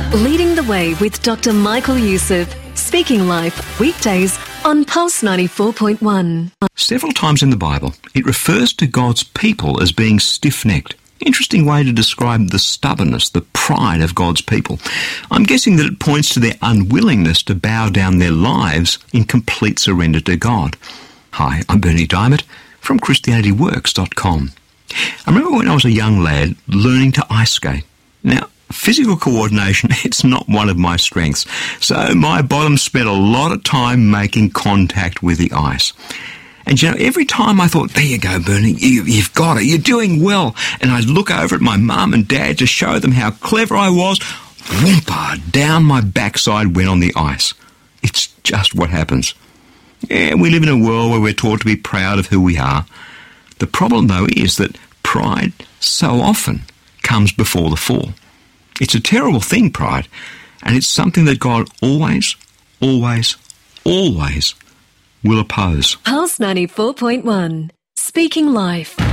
Leading the Way with Dr. Michael Youssef. Speaking Life, weekdays on Pulse 94.1. Several times in the Bible, it refers to God's people as being stiff-necked. Interesting way to describe the stubbornness, the pride of God's people. I'm guessing that it points to their unwillingness to bow down their lives in complete surrender to God. Hi, I'm Bernie Diamond from ChristianityWorks.com. I remember when I was a young lad learning to ice skate. Now, physical coordination, it's not one of my strengths, so my bottom spent a lot of time making contact with the ice. And you know, every time I thought, there you go, Bernie, you've got it, you're doing well, and I'd look over at my mum and dad to show them how clever I was, whoompa, down my backside went on the ice. It's just what happens. Yeah, we live in a world where we're taught to be proud of who we are. The problem, though, is that pride so often comes before the fall. It's a terrible thing, pride, and it's something that God always, always, always will oppose. Pulse 94.1. Speaking Life.